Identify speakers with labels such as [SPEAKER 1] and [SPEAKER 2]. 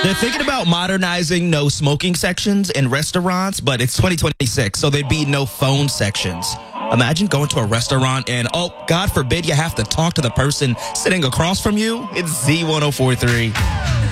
[SPEAKER 1] They're thinking about modernizing no smoking sections in restaurants, but it's 2026, so there'd be no phone sections. Imagine going to a restaurant and, oh, God forbid you have to talk to the person sitting across from you. It's Z1043.